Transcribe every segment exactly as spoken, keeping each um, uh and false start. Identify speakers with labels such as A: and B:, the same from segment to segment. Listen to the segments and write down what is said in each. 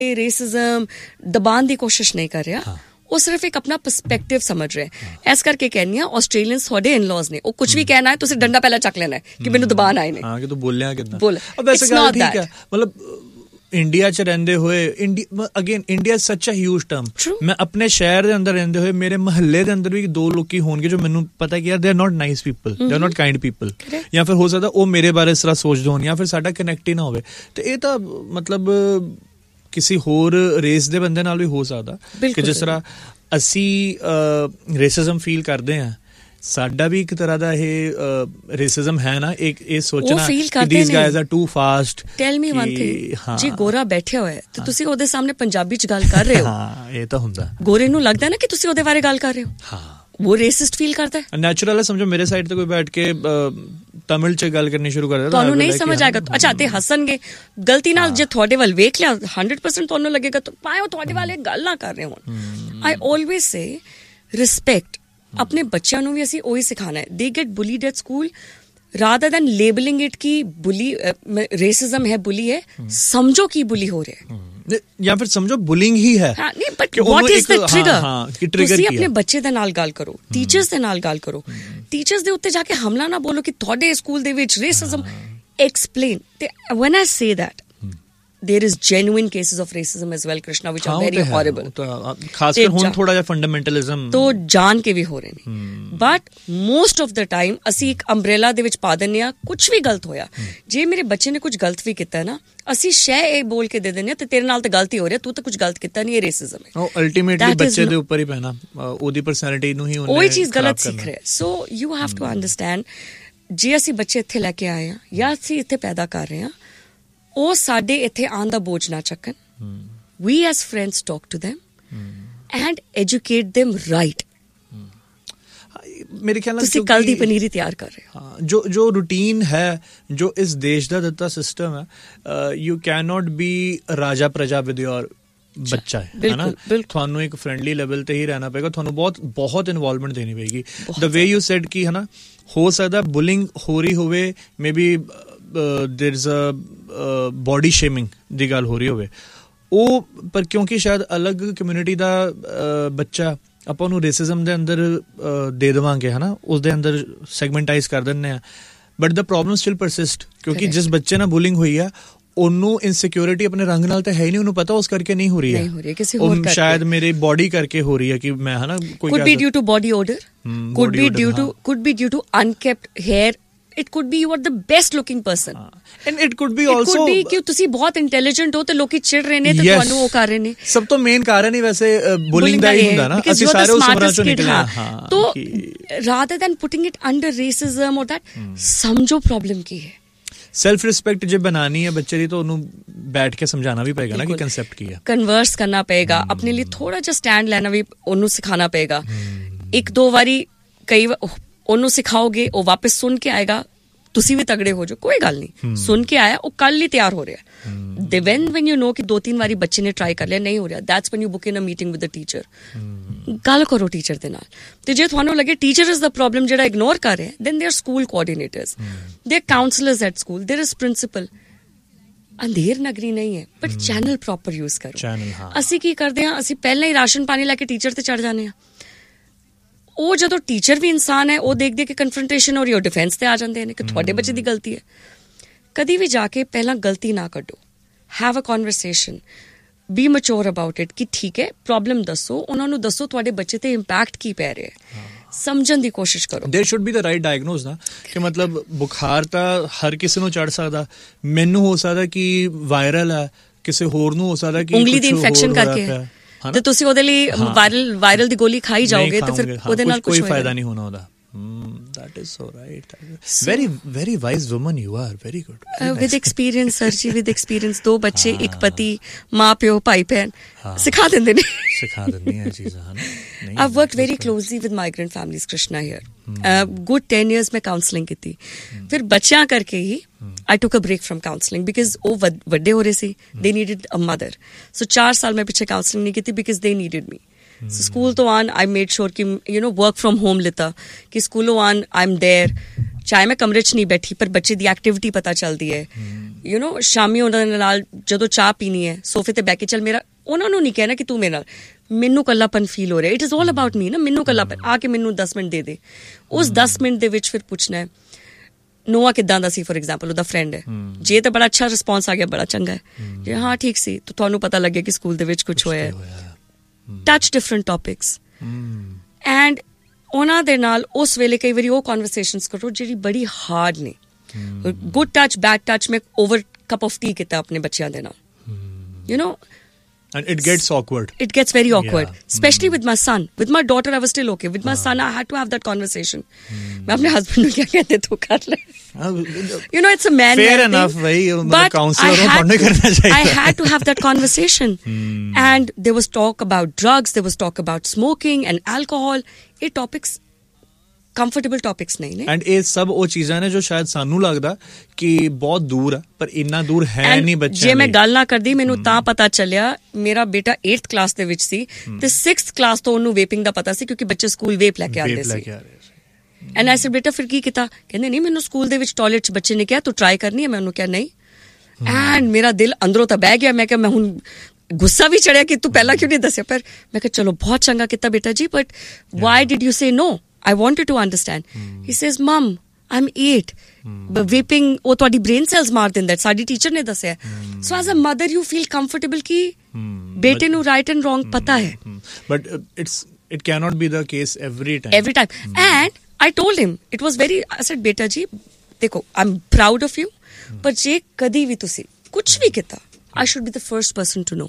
A: Racism ਦਬਾਉਣ ਦੀ ਕੋਸ਼ਿਸ਼ ਨਹੀਂ ਕਰ ਰਿਹਾ, ਉਹ ਸਿਰਫ ਇੱਕ ਆਪਣਾ ਪਰਸਪੈਕਟਿਵ ਸਮਝ ਰਿਹਾ। ਇਸ ਕਰਕੇ ਕਹਿੰਦੀ ਹਾਂ ਆਸਟ੍ਰੇਲੀਅਨਸ ਤੁਹਾਡੇ ਇਨ-ਲॉज ਨੇ, ਉਹ ਕੁਝ ਵੀ ਕਹਿਣਾ ਹੈ ਤੁਸੀਂ ਡੰਡਾ ਪਹਿਲਾਂ ਚੱਕ ਲੈਣਾ ਹੈ ਕਿ ਮੈਨੂੰ ਦਬਾਉਣ ਆਏ ਨੇ।
B: ਹਾਂ ਕਿ ਤੂੰ ਬੋਲਿਆ ਕਿੱਦਾਂ।
A: ਬੋਲ
B: ਵੈਸੇ ਗੱਲ ਠੀਕ ਹੈ, ਮਤਲਬ ਇੰਡੀਆ 'ਚ ਰਹਿੰਦੇ ਹੋਏ, ਇੰਡੀਆ ਅਗੇਨ ਇੰਡੀਆ ਇਜ਼ ਸੱਚ ਅ ਹਿਊਜ ਟਰਮ। ਮੈਂ ਆਪਣੇ ਸ਼ਹਿਰ ਦੇ ਅੰਦਰ ਰਹਿੰਦੇ ਹੋਏ ਮੇਰੇ ਮਹੱਲੇ ਦੇ ਅੰਦਰ ਵੀ ਦੋ ਲੋਕੀ ਹੋਣਗੇ ਜੋ ਮੈਨੂੰ ਪਤਾ ਕਿ ਯਾਰ they are not nice people, they are not kind people, ਜਾਂ ਫਿਰ ਹੋ ਸਕਦਾ ਉਹ ਮੇਰੇ ਬਾਰੇ ਇਸ ਤਰ੍ਹਾਂ ਸੋਚਦੇ ਹੋਣ, ਜਾਂ ਫਿਰ ਸਾਡਾ ਕਨੈਕਟ ਹੀ ਨਾ ਹੋਵੇ। ਤੇ ਇਹ ਤਾਂ ਮਤਲਬ ਕਿਸੇ ਹੋਰ ਰੇਸ ਦੇ ਬੰਦੇ ਨਾਲ ਵੀ ਹੋ ਸਕਦਾ ਕਿ ਜਿਸ ਤਰ੍ਹਾਂ ਅਸੀਂ ਰੇਸਿਜ਼ਮ ਫੀਲ ਕਰਦੇ ਹਾਂ, ਸਾਡਾ ਵੀ ਇੱਕ ਤਰ੍ਹਾਂ ਦਾ ਇਹ ਰੇਸਿਜ਼ਮ ਹੈ ਨਾ, ਇੱਕ ਇਹ ਸੋਚਣਾ ਕਿ these guys are too fast।
A: Tell me one thing, ਜੀ ਗੋਰਾ ਬੈਠਿਆ ਹੋਇਆ ਤੇ ਤੁਸੀਂ ਉਹਦੇ ਸਾਹਮਣੇ ਪੰਜਾਬੀ ਚ ਗੱਲ ਕਰ ਰਹੇ ਹੋ,
B: ਹਾਂ ਇਹ ਤਾਂ ਹੁੰਦਾ,
A: ਗੋਰੇ ਨੂੰ ਲੱਗਦਾ ਨਾ ਕਿ ਤੁਸੀਂ ਉਹਦੇ ਬਾਰੇ ਗੱਲ ਕਰ ਰਹੇ ਹੋ,
B: ਹਾਂ
A: ਉਹ ਰੇਸਿਸਟ ਫੀਲ ਕਰਦਾ ਹੈ।
B: ਨੈਚੁਰਲ ਹੈ, ਸਮਝੋ ਮੇਰੇ ਸਾਈਡ ਤੇ ਕੋਈ ਬੈਠ ਕੇ ਤਮਿਲ ਚ ਗੱਲ ਕਰਨੀ ਸ਼ੁਰੂ ਕਰ ਦਿੰਦਾ, ਤੁਹਾਨੂੰ
A: ਨਹੀਂ ਸਮਝ ਆਏਗਾ। ਅੱਛਾ ਤੇ ਹੱਸਣਗੇ ਗਲਤੀ ਨਾਲ, ਜੇ ਤੁਹਾਡੇ ਵੱਲ ਵੇਖ ਲਿਆ ਹੰਡਰਡ ਪਰਸੈਂਟ ਤੁਹਾਨੂੰ ਲੱਗੇਗਾ ਭਾਵੇਂ ਉਹ ਤੁਹਾਡੇ ਵੱਲ ਗੱਲ ਨਾ ਕਰ ਰਹੇ ਹੋਣ। ਆਈ ਆਲਵੇਜ਼ ਸੇ ਰਿਸਪੈਕਟ। ਆਪਣੇ ਬੱਚਿਆਂ ਨੂੰ ਵੀ ਅਸੀਂ ਉਹੀ ਸਿਖਾਣਾ ਹੈ। ਦੇ get ਬੁਲੀਡ at school, rather then labelling it ਕਿ ਬੁਲੀ ਰੇਸਿਜ਼ਮ ਹੈ, ਬੁਲੀ ਹੈ, ਸਮਝੋ ਕੀ ਬੁਲੀ ਹੋ ਰਿਹਾ ਹੈ,
B: ਜਾਂ ਫਿਰ ਸਮਝੋ ਬੁਲਿੰਗ ਹੀ ਹੈ।
A: ਹਾਂ ਨਹੀਂ, but what is the trigger? ਤੁਸੀਂ ਆਪਣੇ ਬੱਚੇ ਦੇ ਨਾਲ ਗੱਲ ਕਰੋ, ਟੀਚਰਸ ਦੇ ਨਾਲ ਗੱਲ ਕਰੋ, ਟੀਚਰਸ ਦੇ ਉੱਤੇ ਜਾ ਕੇ ਹਮਲਾ ਨਾ ਬੋਲੋ ਕਿ ਤੁਹਾਡੇ ਸਕੂਲ ਦੇ ਵਿੱਚ ਰੇਸਿਜ਼ਮ। ਐਕਸਪਲੇਨ। ਤੇ van I say that there is genuine cases of racism as well, Krishna, which are very horrible.
B: ਖਾਸ ਕਰ ਹੁਣ ਥੋੜਾ ਜਿਹਾ ਫੰਡਾਮੈਂਟਲਿਜ਼ਮ ਤੋਂ
A: ਜਾਣ ਕੇ ਵੀ ਹੋ ਰਹੇ ਨੇ, but most of the time ਅਸੀਂ ਇੱਕ ਅੰਬ੍ਰੇਲਾ ਦੇ ਵਿੱਚ ਪਾ ਦਿੰਦੇ ਹਾਂ। ਕੁਝ ਵੀ ਗਲਤ ਹੋਇਆ, ਜੇ ਮੇਰੇ ਬੱਚੇ ਨੇ ਕੁਝ ਗਲਤ ਵੀ ਕੀਤਾ ਨਾ, ਅਸੀਂ ਸ਼ੈ ਇਹ ਬੋਲ ਕੇ ਦੇ ਦਿੰਦੇ ਹਾਂ ਤੇ ਤੇਰੇ ਨਾਲ ਤਾਂ ਗਲਤੀ ਹੋ ਰਹੀ, ਤੂੰ ਤਾਂ ਕੁਝ ਗਲਤ ਕੀਤਾ ਨਹੀਂ, ਇਹ ਰੇਸਿਜ਼ਮ ਹੈ।
B: ਉਹ ਅਲਟੀਮੇਟਲੀ ਬੱਚੇ ਦੇ ਉੱਪਰ ਹੀ ਪੈਣਾ, ਉਹਦੀ ਪਰਸਨੈਲਿਟੀ ਨੂੰ ਹੀ ਉਹਨੇ
A: ਉਹੀ ਚੀਜ਼ ਗਲਤ ਸਿੱਖ ਰਿਹਾ। So you have to understand, ਜੇ ਅਸੀਂ ਬੱਚੇ ਇੱਥੇ ਲੈ ਕੇ ਆਏ ਹਾਂ ਜਾਂ ਅਸੀਂ ਇੱਥੇ ਪੈਦਾ ਕਰ ਰਹੇ ਹਾਂ, ਉਹ ਸਾਡੇ ਇੱਥੇ ਆਉਣ ਦਾ ਬੋਝ ਨਾ ਚੱਕਣ। ਵੀ as friends talk to them and educate them right।
B: ਮੇਰੇ ਖਿਆਲ ਨਾਲ
A: ਤੁਸੀਂ ਕੱਲ ਦੀ ਪਨੀਰੀ ਤਿਆਰ ਕਰ ਰਹੇ ਹੋ।
B: ਜੋ ਜੋ ਰੂਟੀਨ ਹੈ, ਜੋ ਇਸ ਦੇਸ਼ ਦਾ ਦਿੱਤਾ ਸਿਸਟਮ ਹੈ, ਯੂ ਕੈਨ ਨਾਟ ਬੀ ਰਾਜਾ ਪ੍ਰਜਾ ਵਿਦ ਯੋਰ ਬੱਚਾ ਹੈ ਨਾ। ਤੁਹਾਨੂੰ ਇੱਕ ਫਰੈਂਡਲੀ ਲੈਵਲ ਤੇ ਹੀ ਰਹਿਣਾ ਪਏਗਾ, ਤੁਹਾਨੂੰ ਬਹੁਤ ਬਹੁਤ ਇਨਵੋਲਵਮੈਂਟ ਦੇਣੀ ਪਏਗੀ। ਦ ਵੇ ਯੂ ਸੈਡ ਕਿ ਹੈ ਨਾ, ਹੋ ਸਕਦਾ ਬੁਲਿੰਗ ਹੋ ਰਹੀ ਹੋਵੇ, may be there is a body shaming ਦੀ ਗੱਲ ਹੋ ਰਹੀ ਹੋਵੇ, ਉਹ ਪਰ ਕਿਉਂਕਿ ਸ਼ਾਇਦ ਅਲੱਗ ਕਮਿਊਨਿਟੀ ਦਾ ਬੱਚਾ ਆਪਾਂ ਉਹਨੂੰ ਰੇਸਿਜ਼ਮ ਦੇ ਅੰਦਰ ਦੇ ਦੇਵਾਂਗੇ, ਹੈ ਨਾ, ਉਸਦੇ ਅੰਦਰ ਸੈਗਮੈਂਟਾਈਜ਼ ਕਰ ਦਿੰਦੇ ਹਾਂ, ਬਟ ਦਾ ਪ੍ਰੋਬਲਮ ਸਟਿਲ ਪਰਸਿਸਟ। ਕਿਉਂਕਿ ਜਿਸ ਬੱਚੇ ਨਾਲ ਬੁਲਿੰਗ ਹੋਈ ਆ, ਉਹਨੂੰ ਇਨਸਿਕਿਉਰਿਟੀ ਆਪਣੇ ਰੰਗ ਨਾਲ ਤਾਂ ਹੈ ਹੀ ਨਹੀਂ, ਉਹਨੂੰ ਪਤਾ ਉਸ ਕਰਕੇ ਨਹੀਂ ਹੋ ਰਹੀ ਹੈ, ਉਹ ਸ਼ਾਇਦ ਮੇਰੇ ਬੋਡੀ ਕਰਕੇ ਹੋ ਰਹੀ ਹੈ ਕਿ ਮੈਂ, ਹੈ ਨਾ, ਕੋਈ
A: could be due to body odor, could be due to could be due to unkept hair, it could be you are the best looking person,
B: and it could be also
A: it could be ਕਿ ਤੁਸੀਂ ਬਹੁਤ intelligent ਹੋ ਤੇ ਲੋਕੀ ਚਿੜ ਰਹੇ ਨੇ ਤੇ ਤੁਹਾਨੂੰ ਉਹ ਕਰ ਰਹੇ ਨੇ। ਸਭ
B: ਤੋਂ ਮੇਨ ਕਾਰਨ ਹੀ ਵੈਸੇ ਬੁਲਿੰਗ ਦਾ ਹੀ ਹੁੰਦਾ ਨਾ, ਅਸੀਂ ਸਾਰੇ ਉਸ ਉਮਰਾਂ ਚੋਂ ਨਿਕਲੇ ਹਾਂ।
A: ਤੋ rather than putting it under racism or that, ਸਮਝੋ ਪ੍ਰੋਬਲਮ ਕੀ ਹੈ।
B: ਸੈਲਫ ਰਿਸਪੈਕਟ ਜੇ ਬਣਾਣੀ ਹੈ ਬੱਚੇ ਦੀ, ਤਾਂ ਉਹਨੂੰ ਬੈਠ ਕੇ ਸਮਝਾਉਣਾ ਵੀ ਪਏਗਾ ਨਾ ਕਿ ਕਨਸੈਪਟ ਕੀ ਹੈ, ਕਨਵਰਸ
A: ਕਰਨਾ ਪਏਗਾ, ਆਪਣੇ ਲਈ ਥੋੜਾ ਜਿਹਾ ਸਟੈਂਡ ਲੈਣਾ ਵੀ ਉਹਨੂੰ ਸਿਖਾਉਣਾ ਪਏਗਾ। ਇੱਕ ਦੋ ਵਾਰੀ ਕਈ ਉਹਨੂੰ ਸਿਖਾਓਗੇ, ਉਹ ਵਾਪਸ ਸੁਣ ਕੇ ਆਏਗਾ, ਤੁਸੀਂ ਵੀ ਤਗੜੇ ਹੋ ਜਾਓ, ਕੋਈ ਗੱਲ ਨਹੀਂ, ਸੁਣ ਕੇ ਆਇਆ, ਉਹ ਕੱਲ ਹੀ ਤਿਆਰ ਹੋ ਰਿਹਾ। ਦੇ ਵੈਨ ਵੈਨ ਯੂ ਨੋ ਕਿ ਦੋ ਤਿੰਨ ਵਾਰੀ ਬੱਚੇ ਨੇ ਟਰਾਈ ਕਰ ਲਿਆ, ਨਹੀਂ ਹੋ ਰਿਹਾ, that's when you book in a meeting with the teacher. ਗੱਲ ਕਰੋ ਟੀਚਰ ਦੇ ਨਾਲ, ਤੇ ਜੇ ਤੁਹਾਨੂੰ ਲੱਗੇ ਟੀਚਰ ਇਜ਼ ਦਾ ਪ੍ਰੋਬਲਮ ਜਿਹੜਾ ਇਗਨੋਰ ਕਰ ਰਿਹਾ, then they are school coordinators, they are councillors at school, there is principal. ਅੰਧੇਰ ਨਗਰੀ ਨਹੀਂ ਹੈ, ਬਟ ਚੈਨਲ ਪ੍ਰੋਪਰ ਯੂਜ਼ ਕਰੋ। ਅਸੀਂ ਕੀ ਕਰਦੇ ਹਾਂ, ਅਸੀਂ ਪਹਿਲਾਂ ਹੀ ਰਾਸ਼ਨ ਪਾਣੀ ਲੈ ਕੇ ਟੀਚਰ ਤੇ ਚੜ ਜਾਂਦੇ ਹਾਂ। ਉਹ ਜਦੋਂ ਟੀਚਰ ਵੀ ਇਨਸਾਨ ਹੈ, ਉਹ ਦੇਖਦੇ ਕਿ ਕਨਫਰੰਟੇਸ਼ਨ ਹੋ ਰਹੀ, ਉਹ ਡਿਫੈਂਸ ਤੇ ਆ ਜਾਂਦੇ ਨੇ ਕਿ ਤੁਹਾਡੇ ਬੱਚੇ ਦੀ ਗਲਤੀ ਹੈ। ਕਦੀ ਵੀ ਜਾ ਕੇ ਪਹਿਲਾਂ ਗਲਤੀ ਨਾ ਕੱਢੋ, have a conversation, B mature about it ਕਿ ਠੀਕ ਹੈ, ਪ੍ਰੋਬਲਮ ਦੱਸੋ, ਉਹਨਾਂ ਨੂੰ ਦੱਸੋ ਤੁਹਾਡੇ ਬੱਚੇ ਤੇ ਇੰਪੈਕਟ ਕੀ ਪੈ ਰਿਹਾ ਹੈ, ਸਮਝਣ ਦੀ ਕੋਸ਼ਿਸ਼ ਕਰੋ। ਦੇयर should be the right diagnose ਨਾ, ਕਿ ਮਤਲਬ ਬੁਖਾਰ ਤਾਂ ਹਰ ਕਿਸੇ ਨੂੰ ਚੜ ਸਕਦਾ, ਮੈਨੂੰ ਹੋ ਸਕਦਾ ਕਿ ਵਾਇਰਲ ਹੈ, ਕਿਸੇ ਹੋਰ ਨੂੰ ਹੋ ਸਕਦਾ ਕਿ ਉਂਗਲੀ ਦੀ ਇਨਫੈਕਸ਼ਨ ਕਰਕੇ ਹੈ, ਤੇ ਤੁਸੀਂ ਉਹਦੇ ਲਈ ਵਾਇਰਲ ਵਾਇਰਲ ਦੀ ਗੋਲੀ ਖਾਈ ਜਾਓਗੇ ਤੇ ਫਿਰ ਉਹਦੇ ਨਾਲ ਕੋਈ ਫਾਇਦਾ ਨਹੀਂ ਹੋਣਾ ਉਹਦਾ। That is so right. So, very, very wise woman you are. Very good. Very uh, nice. With experience, sir ji, with experience. ਦੋ ਬੱਚੇ, ਇੱਕ ਪਤੀ, ਮਾਂ ਪਿਓ, ਭਾਈ ਭੈਣ, ਸਿਖਾ ਦਿੰਦੇ ਨੇ, ਸਿਖਾ ਦਿੰਦੇ ਨੇ ਚੀਜ਼ਾਂ, ਹਨ। I've worked very closely with migrant families, Krishna, here. Uh, good ten years ਮੈਂ counselling ਕੀਤੀ। ਫਿਰ ਬੱਚਿਆਂ ਕਰਕੇ ਹੀ I took a break from counselling because ਉਹ ਵੱਡੇ ਹੋ ਰਹੇ ਸੀ, they needed a mother. So ਚਾਰ ਸਾਲ ਮੈਂ ਪਿੱਛੇ counselling ਨਹੀਂ ਕੀਤੀ because they needed me. School ਤੋਂ ਆਉਣ ਆਈ ਮੇਡ ਸ਼ੋਰ ਕਿ you know work from home ਲਿੱਤਾ ਕਿ ਸਕੂਲੋਂ ਆਉਣ ਆਈ ਐਮ ਦੇਅਰ, ਚਾਹੇ ਮੈਂ ਕਮਰੇ 'ਚ ਨਹੀਂ ਬੈਠੀ ਪਰ ਬੱਚੇ ਦੀ ਐਕਟੀਵਿਟੀ ਪਤਾ ਚੱਲਦੀ ਹੈ। ਯੂ ਨੋ ਸ਼ਾਮੀ ਉਹਨਾਂ ਦੇ ਨਾਲ ਜਦੋਂ ਚਾਹ ਪੀਣੀ ਹੈ ਸੋਫੇ ਤੇ ਬਹਿ ਕੇ ਚੱਲ, ਮੇਰਾ ਉਹਨਾਂ ਨੂੰ ਨਹੀਂ ਕਹਿਣਾ ਕਿ ਤੂੰ ਮੇਰੇ ਨਾਲ, ਮੈਨੂੰ ਇਕੱਲਾਪਨ ਫੀਲ ਹੋ ਰਿਹਾ, ਇਟ ਇਜ਼ ਆਲ ਅਬਾਊਟ ਮੀ ਨਾ, ਮੈਨੂੰ ਇਕੱਲਾਪਨ ਆ ਕੇ ਮੈਨੂੰ ਦਸ ਮਿੰਟ ਦੇ ਦੇ। ਉਸ ਦਸ ਮਿੰਟ ਦੇ ਵਿੱਚ ਫਿਰ ਪੁੱਛਣਾ ਹੈ ਨੋਆ ਕਿੱਦਾਂ ਦਾ ਸੀ, ਫੋਰ ਐਗਜ਼ਾਮਪਲ ਉਹਦਾ ਫਰੈਂਡ ਹੈ, ਜੇ ਤਾਂ ਬੜਾ ਅੱਛਾ ਰਿਸਪੌਂਸ ਆ ਗਿਆ ਬੜਾ ਚੰਗਾ ਹੈ, ਜੇ ਹਾਂ ਠੀਕ ਸੀ ਤਾਂ ਤੁਹਾਨੂੰ ਪਤਾ ਲੱਗਿਆ ਕਿ ਸਕੂਲ ਦੇ ਵਿੱਚ ਕੁਛ ਹੋਇਆ ਹੈ। ਟੱਚ ਡਿਫਰੈਂਟ ਟੌਪਿਕਸ ਐਂਡ ਉਹਨਾਂ ਦੇ ਨਾਲ ਉਸ ਵੇਲੇ ਕਈ ਵਾਰੀ ਉਹ ਕਨਵਰਸੇਸ਼ਨਸ ਕਰੋ ਜਿਹੜੀ ਬੜੀ ਹਾਰਡ ਨੇ। ਗੁੱਡ ਟੱਚ ਬੈਡ ਟੱਚ ਮੈਂ ਓਵਰ ਕੱਪ ਆਫ ਟੀ ਕੀਤਾ ਆਪਣੇ ਬੱਚਿਆਂ ਦੇ ਨਾਲ, you know
B: and it gets awkward,
A: it gets very awkward, yeah. especially mm. with my son. With my daughter I was still okay, with my uh. son I had to have that conversation. mm. मैं अपने husband को क्या कहते तो कर ले, you know it's a man
B: fair enough भाई, मतलब counselor हो पढ़ने करना चाहिए।
A: I had to have that conversation mm. and there was talk about drugs, there was talk about smoking and alcohol, ਇਹ topics ਕੰਫਰਟੇਬਲ ਟੌਪਿਕਸ ਨਹੀਂ ਨੇ।
B: And ਇਹ ਸਭ ਉਹ ਚੀਜ਼ਾਂ ਨੇ ਜੋ ਸ਼ਾਇਦ ਸਾਨੂੰ ਲੱਗਦਾ ਕਿ ਬਹੁਤ ਦੂਰ ਆ, ਪਰ ਇੰਨਾ ਦੂਰ ਹੈ ਨਹੀਂ ਬੱਚਿਆਂ ਲਈ।
A: ਜੇ ਮੈਂ ਗੱਲ ਨਾ ਕਰਦੀ ਮੈਨੂੰ ਤਾਂ ਪਤਾ ਚੱਲਿਆ, ਮੇਰਾ ਬੇਟਾ eighth ਕਲਾਸ ਦੇ ਵਿੱਚ ਸੀ ਤੇ sixth ਕਲਾਸ ਤੋਂ ਉਹਨੂੰ ਵੇਪਿੰਗ ਦਾ ਪਤਾ ਸੀ ਕਿਉਂਕਿ ਬੱਚੇ ਸਕੂਲ ਵੇਪ ਲੈ ਕੇ ਆਉਂਦੇ ਸੀ। ਐਂਡ ਆਈ ਸੈਡ ਬੇਟਾ ਫਿਰ ਕੀ ਕੀਤਾ, ਕਹਿੰਦੇ ਨਹੀਂ ਮੈਨੂੰ ਸਕੂਲ ਦੇ ਵਿੱਚ ਟਾਇਲਟ 'ਚ ਬੱਚੇ ਨੇ ਕਿਹਾ ਤੂੰ ਟਰਾਈ ਕਰਨੀ ਹੈ, ਮੈਂ ਉਹਨੂੰ ਕਿਹਾ ਨਹੀਂ। ਐਂਡ ਮੇਰਾ ਦਿਲ ਅੰਦਰੋਂ ਤਾਂ ਬਹਿ ਗਿਆ, ਮੈਂ ਕਿਹਾ ਮੈਂ ਹੁਣ ਗੁੱਸਾ ਵੀ ਚੜਿਆ ਕਿ ਤੂੰ ਪਹਿਲਾਂ ਕਿਉਂ ਨਹੀਂ ਦੱਸਿਆ, ਪਰ ਮੈਂ ਕਿਹਾ ਚਲੋ ਬਹੁਤ ਚੰਗਾ ਕੀਤਾ ਬੇਟਾ ਜੀ, but why did you say no? I wanted to understand. Mm. He says, Mom, I'm eight. Mm. But vaping, oh, ਤੁਹਾਡੀ brain cells ਮਾਰ ਦਿੰਦਾ, ਸਾਡੀ ਟੀਚਰ ਨੇ ਦੱਸਿਆ। So as a mother, you feel comfortable ਕਿ ਬੇਟੇ ਨੂੰ right and wrong ਪਤਾ ਹੈ।
B: But uh, it's it cannot be the case every time.
A: Every time. Mm. And I told him, it was very, I said, beta ji, ਦੇਖੋ, I'm proud of you, ਪਰ ਜੇ ਕਦੀ ਵੀ ਤੁਸੀਂ ਕੁਛ ਵੀ ਕੀਤਾ, I should be the first person to know.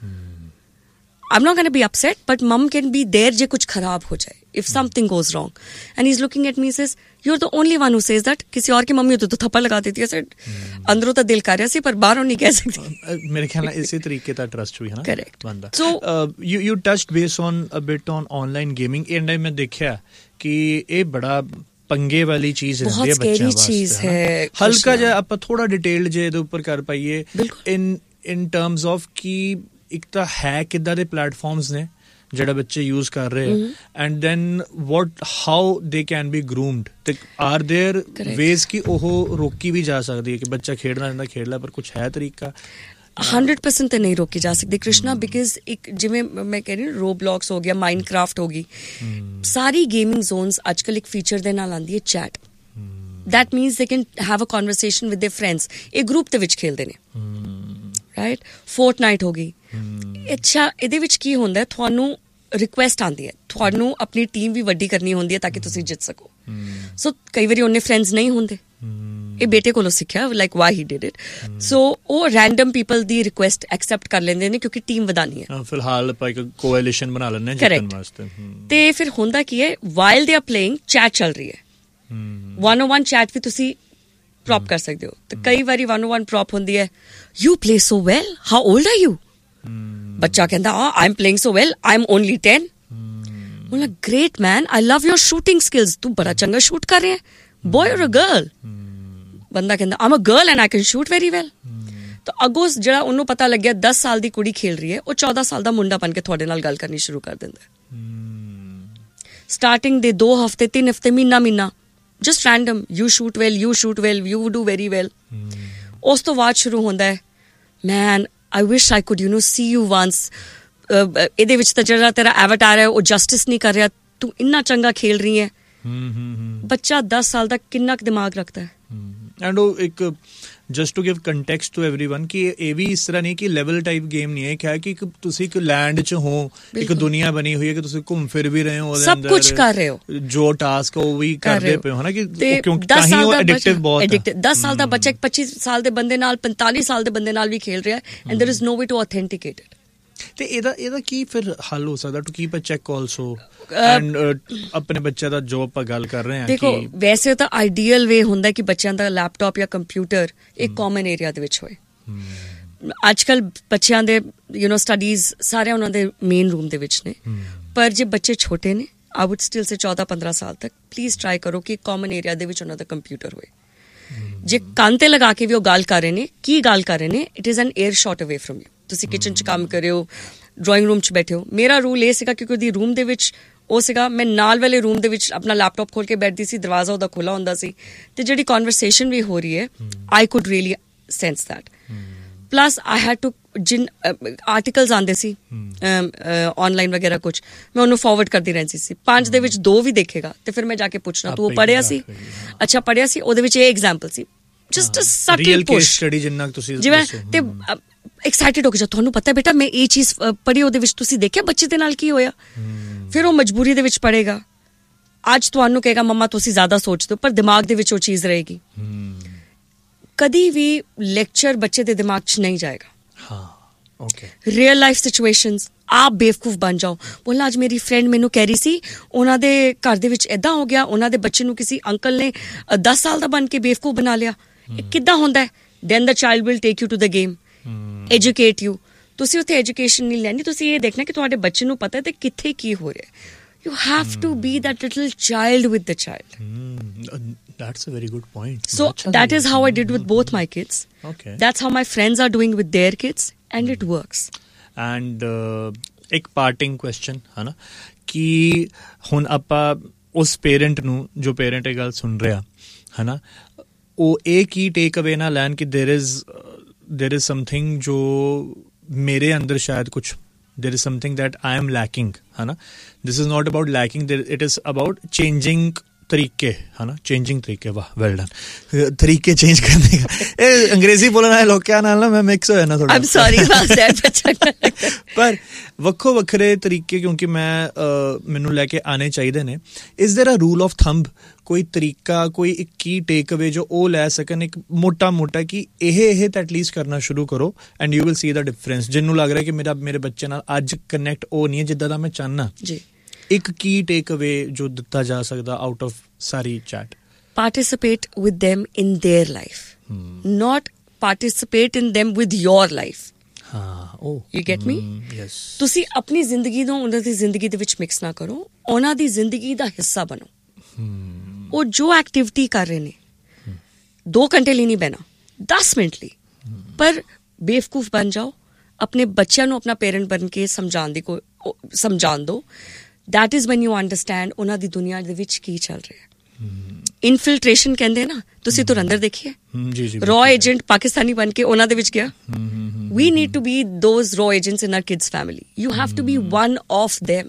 A: I'm not going to be upset, but mom can be there je kuch kharab ho jaye, if something goes wrong. And he's looking at me and says, you're the only one who says that. Kisi aur ki mummy ho to thappa laga deti. I said, andro ta dil kar raha si par baahron nahi keh sakti.
B: Mere khayal ਨਾਲ ਇਸੇ ਤਰੀਕੇ ਦਾ trust ਵੀ ਹੈ ਨਾ
A: correct
B: ਬੰਦਾ।
A: So
B: you you touched base on a bit on online gaming, and ਮੈਂ ਦੇਖਿਆ ਕਿ ਇਹ ਬੜਾ ਪੰਗੇ ਵਾਲੀ ਚੀਜ਼ ਰਹਿੰਦੀ ਹੈ ਬੱਚਿਆਂ ਵਾਸਤੇ। ਹਲਕਾ ਜਿਹਾ ਆਪਾਂ ਥੋੜਾ ਡਿਟੇਲ ਜੇ ਇਹਦੇ ਉੱਪਰ ਕਰ ਪਾਈਏ ਇਨ ਇਨ ਟਰਮਸ ਆਫ ਕਿ ਇੱਕ ਤਾਂ ਹੈ ਕਿੱਦਾਂ ਦੇ ਪਲੇਟਫਾਰਮਸ ਨੇ ਜਿਹੜਾ ਬੱਚੇ ਯੂਜ਼ ਕਰ ਰਹੇ ਹੈ, and then what how they can be ਗਰੂਮਡ, ਤੇ ਆਰ ਦੇਅਰ ਵੇਜ਼ ਕਿ ਉਹ ਰੋਕੀ ਵੀ ਜਾ ਸਕਦੀ ਹੈ ਕਿ ਬੱਚਾ ਖੇਡਣਾ ਚਾਹੁੰਦਾ ਖੇਡ ਲੈ, ਪਰ ਕੁਛ ਹੈ ਤਰੀਕਾ?
A: ਹੰਡਰਡ ਪਰਸੈਂਟ ਤੇ ਨਹੀਂ ਰੋਕੀ ਜਾ ਸਕਦੀ ਕ੍ਰਿਸ਼ਨਾ, ਬਿਕਾਜ਼ ਇੱਕ ਜਿਵੇਂ ਮੈਂ ਕਹਿ ਰਹੀ ਰੋਬਲੌਕਸ ਹੋ ਗਿਆ, ਮਾਈਨਕ੍ਰਾਫਟ ਹੋ ਗਈ, ਸਾਰੀ ਗੇਮਿੰਗ ਜ਼ੋਨਸ ਅੱਜ ਕੱਲ੍ਹ ਇੱਕ ਫੀਚਰ ਦੇ ਨਾਲ ਆਉਂਦੀ ਹੈ chat. That means they can have a conversation with there friends, ਇਹ ਗਰੁੱਪ ਦੇ ਵਿੱਚ ਖੇਲਦੇ ਨੇ, ਰਾਈਟ। ਫੋਰਟਨਾਈਟ ਹੋ ਗਈ। ਅੱਛਾ, ਇਹਦੇ ਵਿੱਚ ਕੀ ਹੁੰਦਾ, ਤੁਹਾਨੂੰ ਰਿਕੁਐਸਟ ਆਉਂਦੀ ਹੈ, ਤੁਹਾਨੂੰ ਆਪਣੀ ਟੀਮ ਵੀ ਵੱਡੀ ਕਰਨੀ ਹੁੰਦੀ ਹੈ ਤਾਂ ਕਿ ਤੁਸੀਂ ਜਿੱਤ ਸਕੋ। ਸੋ ਕਈ ਵਾਰੀ ਉਹਨੇ ਫਰੈਂਡਸ ਨਹੀਂ ਹੁੰਦੇ, ਇਹ ਬੇਟੇ ਕੋਲੋਂ ਸਿੱਖਿਆ, like Y he did it. ਸੋ ਉਹ ਰੈਂਡਮ ਪੀਪਲ ਦੀ ਰਿਕੁਐਸਟ ਐਕਸੈਪਟ ਕਰ ਲੈਂਦੇ ਨੇ ਕਿਉਂਕਿ ਟੀਮ ਵਧਾਣੀ ਹੈ।
B: ਫਿਲਹਾਲ ਆਪਾਂ ਇੱਕ ਕੋਐਲੀਸ਼ਨ ਬਣਾ ਲੈਂਦੇ ਹਾਂ ਜਿੱਤਣ ਵਾਸਤੇ।
A: ਤੇ ਫਿਰ ਹੁੰਦਾ ਕੀ ਹੈ, while they are playing chat ਚੱਲ ਰਹੀ ਹੈ, ਵਨ ਓ ਵਨ ਚੈਟ ਵੀ ਤੁਸੀਂ ਪ੍ਰੋਪ ਕਰ ਸਕਦੇ ਹੋ। ਤੇ ਕਈ ਵਾਰੀ ਵਨ ਓ ਵਨ ਪ੍ਰੋਪ ਹੁੰਦੀ ਹੈ, you play so well, how old are you? ਬੱਚਾ ਕਹਿੰਦਾ I am playing so well, I am only ten. ਬੋਲਾ ਗ੍ਰੇਟ ਮੈਨ, ਆਈ ਲਵ ਯੋਰ ਸ਼ੂਟਿੰਗ ਸਕਿਲਸ, ਤੂੰ ਬੜਾ ਚੰਗਾ ਸ਼ੂਟ ਕਰ ਰਿਹਾ, ਬॉय ਔਰ ਅ ਗਰਲ? ਬੰਦਾ ਕਹਿੰਦਾ ਆਮ a girl and I can shoot very well. ਤਾਂ ਅੱਗੋਂ ਜਿਹੜਾ ਉਹਨੂੰ ਪਤਾ ਲੱਗਿਆ ਦਸ ਸਾਲ ਦੀ ਕੁੜੀ ਖੇਲ ਰਹੀ ਹੈ, ਉਹ ਚੌਦਾਂ ਸਾਲ ਦਾ ਮੁੰਡਾ ਬਣ ਕੇ ਤੁਹਾਡੇ ਨਾਲ ਗੱਲ ਕਰਨੀ ਸ਼ੁਰੂ ਕਰ ਦਿੰਦਾ। ਸਟਾਰਟਿੰਗ ਦੇ ਦੋ ਹਫ਼ਤੇ ਤਿੰਨ ਹਫ਼ਤੇ ਮਹੀਨਾ ਮਹੀਨਾ just random, you shoot well, you shoot well, you do very well. ਉਸ ਤੋਂ ਬਾਅਦ ਸ਼ੁਰੂ ਹੁੰਦਾ ਹੈ, ਮੈਨ I wish I could, you know, see you once. ਇਹਦੇ ਵਿੱਚ ਤਾਂ ਜਿਹੜਾ ਤੇਰਾ ਐਵਟਾਰ ਹੈ ਉਹ ਜਸਟਿਸ ਨਹੀਂ ਕਰ ਰਿਹਾ, ਤੂੰ ਇੰਨਾ ਚੰਗਾ ਖੇਲ ਰਹੀ ਹੈ। ਬੱਚਾ ਦਸ ਸਾਲ ਦਾ ਕਿੰਨਾ ਕੁ ਦਿਮਾਗ ਰੱਖਦਾ ਹੈ।
B: ਐਂਡ ਉਹ ਇੱਕ just to give context to everyone ਕਿ ਇਹ ਵੀ ਇਸ ਤਰ੍ਹਾਂ ਨਹੀਂ ਕਿ ਲੈਵਲ ਟਾਈਪ ਗੇਮ ਨਹੀਂ ਹੈ, ਕਿ ਇੱਕ ਤੁਸੀਂ ਇੱਕ ਲੈਂਡ 'ਚ ਹੋ, ਇੱਕ ਦੁਨੀਆ ਬਣੀ ਹੋਈ ਹੈ ਕਿ ਤੁਸੀਂ ਘੁੰਮ ਫਿਰ ਵੀ ਰਹੇ ਹੋ, ਉਹਦੇ ਅੰਦਰ
A: ਸਭ ਕੁਝ ਕਰ ਰਹੇ ਹੋ,
B: ਜੋ ਟਾਸਕ ਉਹ ਵੀ ਕਰਦੇ ਪਏ ਹੋ ਨਾ, ਕਿ ਕਿਉਂਕਿ ਤਾਂ ਹੀ ਉਹ ਐਡਿਕਟਿਵ ਬਹੁਤ ਹੈ।
A: ਦਸ ਸਾਲ ਦਾ ਬੱਚਾ ਪੱਚੀ ਸਾਲ ਦੇ ਬੰਦੇ ਨਾਲ, ਪੰਤਾਲੀ ਸਾਲ ਦੇ ਬੰਦੇ ਨਾਲ ਵੀ ਖੇਲ ਰਿਹਾ, and ਦੇयर is no way to authenticate it.
B: ਤੇ ਇਹਦਾ ਇਹਦਾ ਕੀ ਫਿਰ ਹੱਲ ਹੋ ਸਕਦਾ, to keep a check also, and ਆਪਣੇ ਬੱਚੇ ਦਾ ਜੋ ਆਪਾਂ ਗੱਲ ਕਰ ਰਹੇ ਹਾਂ?
A: ਦੇਖੋ, ਵੈਸੇ ਤਾਂ ਆਈਡੀਅਲ ਵੇ ਹੁੰਦਾ ਕਿ ਬੱਚਿਆਂ ਦਾ ਲੈਪਟਾਪ ਜਾਂ ਕੰਪਿਊਟਰ ਇੱਕ ਕਾਮਨ ਏਰੀਆ ਦੇ ਵਿੱਚ ਹੋਏ। ਅੱਜ ਕੱਲ੍ਹ ਬੱਚਿਆਂ ਦੇ ਯੂ ਨੋ ਸਟੱਡੀਜ਼ ਸਾਰੇ ਉਹਨਾਂ ਦੇ ਮੇਨ ਰੂਮ ਦੇ ਵਿੱਚ ਨੇ, ਪਰ ਜੇ ਬੱਚੇ ਛੋਟੇ ਨੇ, ਆਈ ਵੁੱਡ ਸਟਿਲ ਸੇ ਚੌਦਾਂ ਪੰਦਰਾਂ ਸਾਲ ਤੱਕ ਪਲੀਜ਼ ਟਰਾਈ ਕਰੋ ਕਿ ਕਾਮਨ ਏਰੀਆ ਦੇ ਵਿੱਚ ਉਹਨਾਂ ਦਾ ਕੰਪਿਊਟਰ ਹੋਏ। ਜੇ ਕੰਨ ਤੇ ਲਗਾ ਕੇ ਵੀ ਉਹ ਗੱਲ ਕਰ ਰਹੇ ਨੇ, ਕੀ ਗੱਲ ਕਰ ਰਹੇ ਨੇ, it is an air shot ਅਵੇ ਫਰੋਮ ਯੂ। ਤੁਸੀਂ ਕਿਚਨ 'ਚ ਕੰਮ ਕਰਿਓ, ਡਰਾਇੰਗ ਰੂਮ 'ਚ ਬੈਠੇ ਹੋ। ਮੇਰਾ ਰੂਲ ਇਹ ਸੀਗਾ ਕਿਉਂਕਿ ਉਹਦੀ ਰੂਮ ਦੇ ਵਿੱਚ ਉਹ ਸੀਗਾ, ਮੈਂ ਨਾਲ ਵਾਲੇ ਰੂਮ ਦੇ ਵਿੱਚ ਆਪਣਾ ਲੈਪਟਾਪ ਖੋਲ ਕੇ ਬੈਠਦੀ ਸੀ, ਦਰਵਾਜ਼ਾ ਉਹਦਾ ਖੁੱਲ੍ਹਾ ਹੁੰਦਾ ਸੀ ਤੇ ਜਿਹੜੀ ਕਨਵਰਸੇਸ਼ਨ ਵੀ ਹੋ ਰਹੀ ਹੈ I could really sense that. Plus I had to ਜਿਨ ਆਰਟੀਕਲਸ ਆਉਂਦੇ ਸੀ ਆਨਲਾਈਨ ਵਗੈਰਾ ਕੁਛ, ਮੈਂ ਉਹਨੂੰ ਫਾਰਵਰਡ ਕਰਦੀ ਰਹਿੰਦੀ ਸੀ। ਪੰਜ ਦੇ ਵਿੱਚ ਦੋ ਵੀ ਦੇਖੇਗਾ ਤੇ ਫਿਰ ਮੈਂ ਜਾ ਕੇ ਪੁੱਛਣਾ ਤੂੰ ਉਹ ਪੜ੍ਹਿਆ ਸੀ? ਅੱਛਾ ਪੜ੍ਹਿਆ ਸੀ, ਉਹਦੇ ਵਿੱਚ ਇਹ example C. Just a shuttle push study ਜਿੰਨਾ ਤੁਸੀਂ ਜਿਵੇਂ ਤੇ ਐਕਸਾਈਟਿਡ ਹੋ ਕੇ ਜਾ ਤੁਹਾਨੂੰ ਪਤਾ ਬੇਟਾ ਮੈਂ ਇਹ ਚੀਜ਼ ਪੜ੍ਹੀ, ਉਹਦੇ ਵਿੱਚ ਤੁਸੀਂ ਦੇਖਿਆ ਬੱਚੇ ਦੇ ਨਾਲ ਕੀ ਹੋਇਆ। ਫਿਰ ਉਹ ਮਜਬੂਰੀ ਦੇ ਵਿੱਚ ਪੜ੍ਹੇਗਾ। ਅੱਜ ਤੁਹਾਨੂੰ ਕਹੇਗਾ ਮੰਮਾ ਤੁਸੀਂ ਜ਼ਿਆਦਾ ਸੋਚਦੇ ਹੋ, ਪਰ ਦਿਮਾਗ ਦੇ ਵਿੱਚ ਉਹ ਚੀਜ਼ ਰਹੇਗੀ। ਕਦੀ ਵੀ ਲੈਕਚਰ ਬੱਚੇ ਦੇ ਦਿਮਾਗ 'ਚ ਨਹੀਂ ਜਾਏਗਾ। ਹਾਂ ਓਕੇ। ਰੀਅਲ ਲਾਈਫ ਸਿਚੁਏਸ਼ਨਸ ਆਪ ਬੇਵਕੂਫ ਬਣ ਜਾਓ। ਬੋਲਣਾ ਅੱਜ ਮੇਰੀ ਫਰੈਂਡ ਮੈਨੂੰ ਕਹਿ ਰਹੀ ਸੀ ਉਹਨਾਂ ਦੇ ਘਰ ਦੇ ਵਿੱਚ ਏਦਾਂ ਹੋ ਗਿਆ, ਉਹਨਾਂ ਦੇ ਬੱਚੇ ਨੂੰ ਕਿਸੇ ਅੰਕਲ ਨੇ ਦਸ ਸਾਲ ਦਾ ਬਣ ਕੇ ਬੇਵਕੂਫ ਬਣਾ ਲਿਆ। ਇਹ ਕਿੱਦਾਂ ਹੁੰਦਾ ਹੈ? Then the child will take you to the game, educate you. ਤੁਸੀਂ ਉੱਥੇ ਐਜੂਕੇਸ਼ਨ ਨਹੀਂ ਲੈਣੀ, ਤੁਸੀਂ ਇਹ ਦੇਖਣਾ ਕਿ ਤੁਹਾਡੇ ਬੱਚੇ ਨੂੰ ਪਤਾ ਹੈ ਤੇ ਕਿੱਥੇ ਕੀ ਹੋ ਰਿਹਾ। You have to be that little child with the child.
B: Mm, that's a very good point.
A: So that is how I did with both my kids. Okay. That's how my friends are doing with their kids, and it works.
B: And एक parting question है ना कि ਹੁਣ ਆਪਾਂ ਉਸ parent ਨੂੰ ਜੋ parent ਇਹ ਗੱਲ ਸੁਣ ਰਿਹਾ ਹੈ ਨਾ, ਉਹ ਇਹ ਕੀ ਟੇਕ ਅਵੇ ਨਾ ਲੈਣ ਕਿ there is there is something ਜੋ ਮੇਰੇ ਅੰਦਰ ਸ਼ਾਇਦ ਕੁਛ there is something that I am lacking है ना. This is not about lacking, it is about changing तरीके है ना, चेंजिंग तरीके। वाह वेल डन। तरीके चेंज करने का ए अंग्रेजी बोलना है लोग क्या नाल ना मैं मिक्स होया ना थोड़ा।
A: I am sorry about that
B: पर ਵੱਖੋ ਵੱਖਰੇ ਤਰੀਕੇ ਕਿਉਂਕਿ ਮੈਂ ਮੈਨੂੰ ਲੈ ਕੇ ਆਣੇ ਚਾਹੀਦੇ ਨੇ। Is ਦੇयर a rule of thumb, ਕੋਈ ਤਰੀਕਾ, ਕੋਈ ਇੱਕ ਕੀ ਟੇਕ ਅਵੇ ਜੋ ਉਹ ਲੈ ਸਕਣ ਇੱਕ ਮੋਟਾ ਮੋਟਾ ਕਿ ਇਹ ਇਹ ਤਾਂ ਐਟਲੀਸਟ ਕਰਨਾ ਸ਼ੁਰੂ ਕਰੋ and you will see the difference. ਜਿਹਨੂੰ ਲੱਗ ਰਿਹਾ ਕਿ ਮੇਰਾ ਮੇਰੇ ਬੱਚੇ ਨਾਲ ਅੱਜ ਕਨੈਕਟ ਉਹ ਨਹੀਂ ਹੈ ਜਿੱਦਾਂ ਦਾ ਮੈਂ ਚਾਹੁੰਦਾ ਜੀ, ਇੱਕ ਕੀ ਟੇਕ ਅਵੇ ਜੋ ਦਿੱਤਾ ਜਾ ਸਕਦਾ out of sorry chat?
A: Participate with them in their life, not participate in them with your life.
B: ਹਾਂ ਉਹ
A: ਯੂ ਗੈਟ ਮੀ?
B: ਯੈਸ।
A: ਤੁਸੀਂ ਆਪਣੀ ਜ਼ਿੰਦਗੀ ਨੂੰ ਉਹਨਾਂ ਦੀ ਜ਼ਿੰਦਗੀ ਦੇ ਵਿੱਚ ਮਿਕਸ ਨਾ ਕਰੋ, ਉਹਨਾਂ ਦੀ ਜ਼ਿੰਦਗੀ ਦਾ ਹਿੱਸਾ ਬਣੋ। ਉਹ ਜੋ ਐਕਟੀਵਿਟੀ ਕਰ ਰਹੇ ਨੇ ਦੋ ਘੰਟੇ ਲਈ ਨਹੀਂ ਬਹਿਣਾ, ਦਸ ਮਿੰਟ ਲਈ, ਪਰ ਬੇਵਕੂਫ ਬਣ ਜਾਓ। ਆਪਣੇ ਬੱਚਿਆਂ ਨੂੰ ਆਪਣਾ ਪੇਰੈਂਟ ਬਣ ਕੇ ਸਮਝਾਉਣ ਦੀ ਕੋ ਸਮਝਾਉਣ ਦਿਓ। That is when you understand ਉਹਨਾਂ ਦੀ ਦੁਨੀਆ ਦੇ ਵਿੱਚ ਕੀ ਚੱਲ ਰਿਹਾ। ਇਨਫਿਲਟ੍ਰੇਸ਼ਨ ਕਹਿੰਦੇ ਨਾ, ਤੁਸੀਂ ਧੁਰੰਦਰ ਦੇਖੀ ਹੈ? ਰॉ ਏਜੰਟ ਪਾਕਿਸਤਾਨੀ ਬਣ ਕੇ ਉਹਨਾਂ ਦੇ ਵਿੱਚ ਗਿਆ। We need to be those raw agents in our kids' family. You have to be one of them.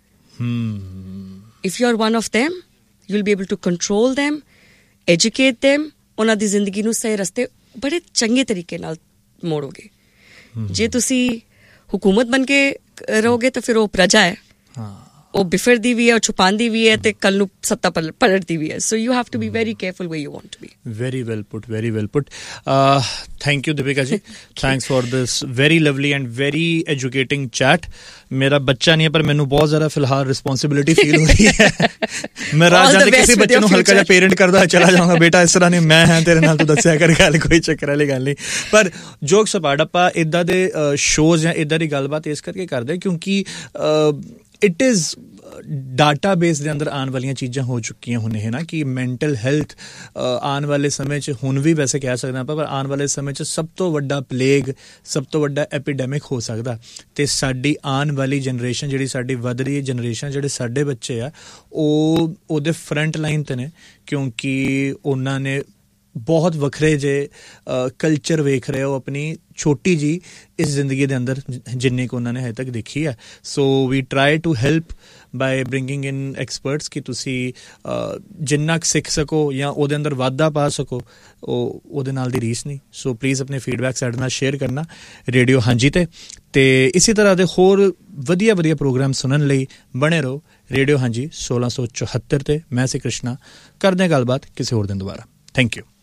A: Hmm. If you are one of them, you'll be able to control them, educate them. ਉਹਨਾਂ ਦੀ ਜ਼ਿੰਦਗੀ ਨੂੰ ਸਹੀ ਰਸਤੇ ਬੜੇ ਚੰਗੇ ਤਰੀਕੇ ਨਾਲ ਮੋੜੋਗੇ। ਜੇ ਤੁਸੀਂ ਹੁਕੂਮਤ ਬਣ ਕੇ ਰਹੋਗੇ ਤਾਂ ਫਿਰ ਉਹ ਪ੍ਰਜਾ ਹੈ, ਉਹ ਬਿਫਰਦੀ ਵੀ ਹੈ, ਉਹ ਛੁਪਾਉਂਦੀ ਵੀ ਹੈ ਤੇ ਕੱਲ ਨੂੰ ਸੱਤਾ ਪਲਟਦੀ ਵੀ ਹੈ। So you have to be very careful way you want to be.
B: Very well put, very well put. Thank you Deepika ਜੀ, thanks for this very Lovely and very ਐਜੂਕੇਟਿੰਗ chat. ਮੇਰਾ ਬੱਚਾ ਨਹੀਂ ਹੈ ਪਰ ਮੈਨੂੰ ਬਹੁਤ ਜ਼ਿਆਦਾ ਫਿਲਹਾਲ ਰਿਸਪੌਂਸਿਬਿਲਿਟੀ ਫੀਲ ਹੋ ਰਹੀ ਹੈ। ਮੈਂ ਰਾਤ ਜਾਂਦੇ ਕਿਸੇ ਬੱਚੇ ਨੂੰ ਹਲਕਾ ਜਿਹਾ ਪੇਰੈਂਟ ਕਰਦਾ ਚਲਾ ਜਾਊਂਗਾ, ਬੇਟਾ ਇਸ ਤਰ੍ਹਾਂ ਨਹੀਂ, ਮੈਂ ਹਾਂ ਤੇਰੇ ਨਾਲ, ਤੂੰ ਦੱਸਿਆ ਕਰ ਗੱਲ, ਕੋਈ ਚੱਕਰ ਵਾਲੀ ਗੱਲ ਨਹੀਂ। ਪਰ ਜੋਕਸ ਅਪਾਰਟ, ਆਪਾਂ ਇੱਦਾਂ ਦੇ ਸ਼ੋਜ਼ ਜਾਂ ਇੱਦਾਂ ਦੀ ਗੱਲਬਾਤ ਇਸ ਕਰਕੇ ਕਰਦੇ ਕਿਉਂਕਿ ਇਟ ਇਜ਼ ਡਾਟਾ ਬੇਸ ਦੇ ਅੰਦਰ ਆਉਣ ਵਾਲੀਆਂ ਚੀਜ਼ਾਂ ਹੋ ਚੁੱਕੀਆਂ ਹੁਣ ਇਹ ਨਾ ਕਿ ਮੈਂਟਲ ਹੈਲਥ ਆਉਣ ਵਾਲੇ ਸਮੇਂ 'ਚ, ਹੁਣ ਵੀ ਵੈਸੇ ਕਹਿ ਸਕਦੇ ਆਪਾਂ, ਪਰ ਆਉਣ ਵਾਲੇ ਸਮੇਂ 'ਚ ਸਭ ਤੋਂ ਵੱਡਾ ਪਲੇਗ, ਸਭ ਤੋਂ ਵੱਡਾ ਐਪੀਡੈਮਿਕ ਹੋ ਸਕਦਾ। ਅਤੇ ਸਾਡੀ ਆਉਣ ਵਾਲੀ ਜਨਰੇਸ਼ਨ, ਜਿਹੜੀ ਸਾਡੀ ਵੱਧ ਰਹੀ ਜਨਰੇਸ਼ਨ, ਜਿਹੜੇ ਸਾਡੇ ਬੱਚੇ ਆ, ਉਹ ਉਹਦੇ ਫਰੰਟ ਲਾਈਨ 'ਤੇ ਨੇ ਕਿਉਂਕਿ ਉਹਨਾਂ ਨੇ ਬਹੁਤ ਵੱਖਰੇ ਜਿਹੇ ਕਲਚਰ ਵੇਖ ਰਹੇ ਹੋ ਆਪਣੀ ਛੋਟੀ ਜੀ ਇਸ ਜ਼ਿੰਦਗੀ ਦੇ ਅੰਦਰ ਜਿੰਨੀ ਕੁ ਉਹਨਾਂ ਨੇ ਹਜੇ ਤੱਕ ਦੇਖੀ ਹੈ। ਸੋ ਵੀ try to help bye bringing in experts ਕਿ ਤੁਸੀਂ ਜਿੰਨਾ ਕੁ ਸਿੱਖ ਸਕੋ ਜਾਂ ਉਹਦੇ ਅੰਦਰ ਵਾਧਾ ਪਾ ਸਕੋ, ਉਹ ਉਹਦੇ ਨਾਲ ਦੀ ਰੀਸ ਨਹੀਂ। ਸੋ ਪਲੀਜ਼ ਆਪਣੇ ਫੀਡਬੈਕ ਸਾਡੇ ਨਾਲ ਸ਼ੇਅਰ ਕਰਨਾ ਰੇਡੀਓ ਹਾਂਜੀ 'ਤੇ। ਅਤੇ ਇਸੇ ਤਰ੍ਹਾਂ ਦੇ ਹੋਰ ਵਧੀਆ ਵਧੀਆ ਪ੍ਰੋਗਰਾਮ ਸੁਣਨ ਲਈ ਬਣੇ ਰਹੋ ਰੇਡੀਓ ਹਾਂਜੀ ਸੋਲਾਂ ਸੌ ਚੁਹੱਤਰ 'ਤੇ। ਮੈਂ ਸੀ ਕ੍ਰਿਸ਼ਨਾ, ਕਰਦੇ ਹਾਂ ਗੱਲਬਾਤ ਕਿਸੇ ਹੋਰ ਦਿਨ ਦੁਬਾਰਾ। Thank you.